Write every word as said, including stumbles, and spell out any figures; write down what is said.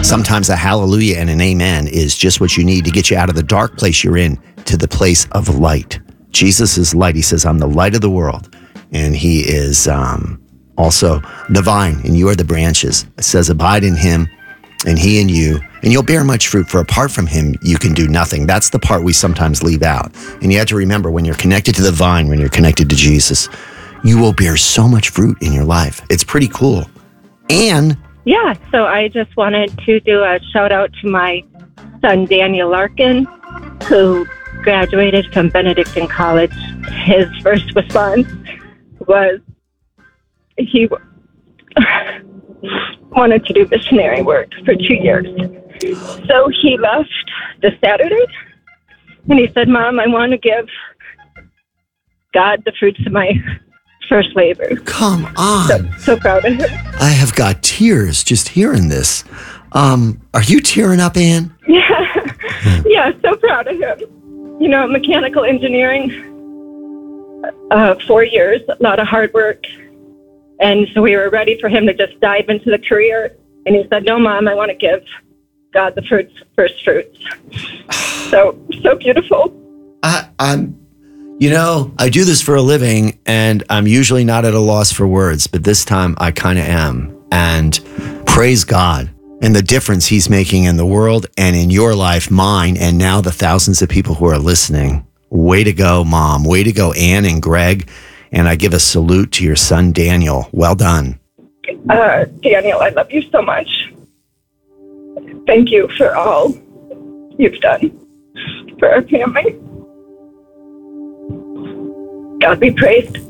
Sometimes a hallelujah and an amen is just what you need to get you out of the dark place you're in to the place of light. Jesus is light. He says, I'm the light of the world. And he is um, also the vine, and you are the branches. It says, abide in him, and he in you, and you'll bear much fruit, for apart from him, you can do nothing. That's the part we sometimes leave out. And you have to remember, when you're connected to the vine, when you're connected to Jesus, you will bear so much fruit in your life. It's pretty cool. And yeah, so I just wanted to do a shout out to my son, Daniel Larkin, who graduated from Benedictine College. His first response was he wanted to do missionary work for two years. So he left this Saturday, and he said, Mom, I want to give God the fruits of my first labor. Come on. So, so proud of him. I have got tears just hearing this. Um, are you tearing up, Ann? Yeah. Yeah, so proud of him. You know, mechanical engineering, uh, four years, a lot of hard work. And so we were ready for him to just dive into the career. And he said, no, Mom, I want to give God the fruits, first fruits. So, so beautiful. I, I'm, you know, I do this for a living, and I'm usually not at a loss for words, but this time I kind of am. And praise God and the difference he's making in the world and in your life, mine, and now the thousands of people who are listening. Way to go, Mom. Way to go, Ann and Greg. And I give a salute to your son, Daniel. Well done. Uh, Daniel, I love you so much. Thank you for all you've done for our family. God be praised.